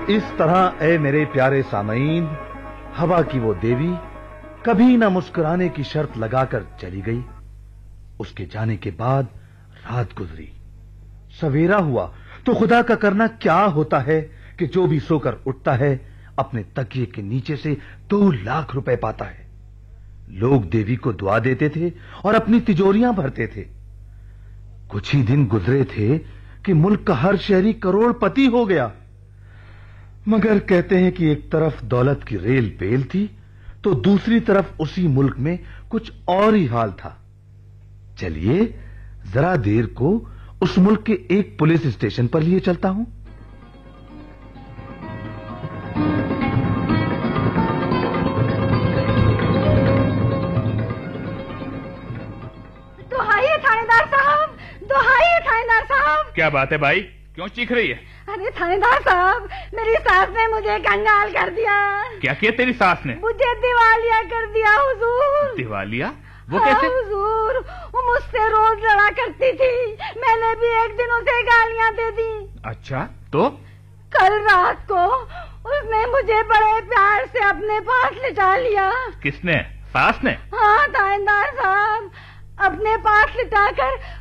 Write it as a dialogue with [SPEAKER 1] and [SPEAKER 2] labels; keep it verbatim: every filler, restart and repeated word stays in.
[SPEAKER 1] इस तरह ए मेरे प्यारे सामईन, हवा की वो देवी कभी ना मुस्कुराने की शर्त लगाकर चली गई। उसके जाने के बाद रात गुजरी, सवेरा हुआ तो खुदा का करना क्या होता है कि जो भी सोकर उठता है अपने तकिए के नीचे से दो लाख रुपए पाता है। लोग देवी को दुआ देते थे और अपनी तिजोरियां भरते थे। कुछ ही दिन गुजरे थे कि मुल्क का हर शहरी करोड़पति हो गया। मगर कहते हैं कि एक तरफ दौलत की रेल बेल थी तो दूसरी तरफ उसी मुल्क में कुछ और ही हाल था। चलिए जरा देर को उस मुल्क के एक पुलिस स्टेशन पर लिए चलता हूं।
[SPEAKER 2] दुहाई थानेदार साहब, दुहाई थानेदार साहब।
[SPEAKER 3] क्या बात है भाई, क्यों चीख रही है?
[SPEAKER 2] अरे थानेदार साहब, मेरी सास ने मुझे कंगाल कर दिया।
[SPEAKER 3] क्या किया तेरी सास ने?
[SPEAKER 2] मुझे दिवालिया कर दिया हुजूर।
[SPEAKER 3] दिवालिया? वो
[SPEAKER 2] हाँ,
[SPEAKER 3] कैसे?
[SPEAKER 2] हुजूर, वो मुझसे रोज लड़ा करती थी। मैंने भी एक दिन उसे गालियां दे दी।
[SPEAKER 3] अच्छा, तो?
[SPEAKER 2] कल रात को उसने मुझे बड़े प्यार से अपने पास लिटा लिया।
[SPEAKER 3] किसने? सास ने?
[SPEAKER 2] हाँ थानेदार साहब, अपने पास लिटाकर